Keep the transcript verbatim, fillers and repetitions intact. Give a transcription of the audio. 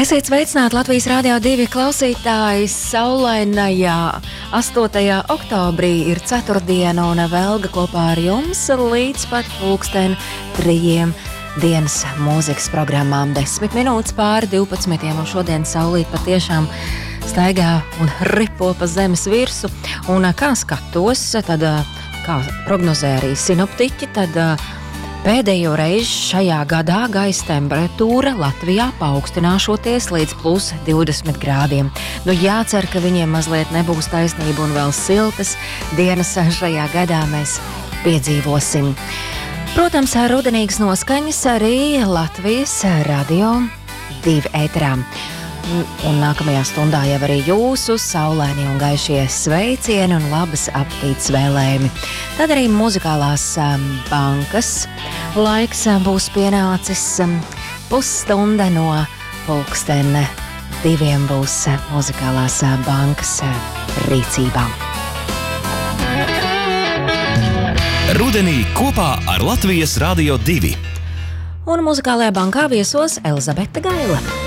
Esiet sveicināti Latvijas Rādio divi klausītāji. Saulainajā astotajā oktobrī ir ceturtdiena un Velga kopā ar jums līdz pat pulksten trījiem dienas mūzikas programmām. Desmit minūtes pāri divpadsmitiem un šodien saulīt patiešām staigā un ripo pa zemes virsu. Un kā skatos, tad, kā prognozē arī sinoptiķi, tad pēdējo reizi šajā gadā gaisa temperatūra Latvijā paaugstināšoties līdz plus divdesmit grādiem. Nu, jācer, ka viņiem mazliet nebūs taisnība un vēl siltas dienas šajā gadā mēs piedzīvosim. Protams, rudenīgas noskaņas arī Latvijas Radio divi ēterā. Un nākamajā stundā jau arī jūsu saulaini un gaišie sveicieni un labas apetītes vēlējumi. Tad arī muzikālās bankas laiks būs pienācis. Pusstunda no pulksten diviem būs muzikālās bankas rīcībā. Rudenī kopā ar Latvijas Radio divi. Un muzikālajā bankā viesos Elizabete Gaila.